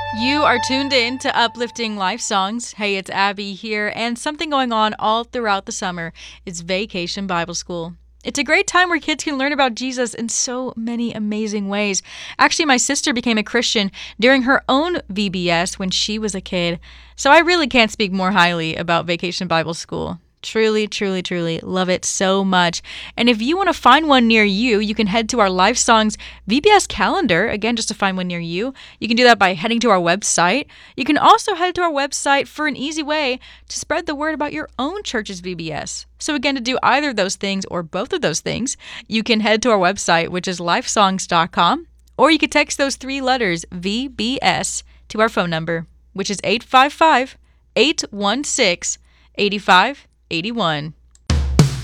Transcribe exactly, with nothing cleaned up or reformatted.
You are tuned in to Uplifting Life Songs. Hey, it's Abby here, and something going on all throughout the summer is Vacation Bible School. It's a great time where kids can learn about Jesus in so many amazing ways. Actually, my sister became a Christian during her own V B S when she was a kid, so I really can't speak more highly about Vacation Bible School. Truly, truly, truly love it so much. And if you want to find one near you, you can head to our Life Songs V B S calendar, again, just to find one near you. You can do that by heading to our website. You can also head to our website for an easy way to spread the word about your own church's V B S. So again, to do either of those things or both of those things, you can head to our website, which is lifesongs dot com, or you can text those three letters V B S to our phone number, which is eight five five, eight one six, eight five eight one.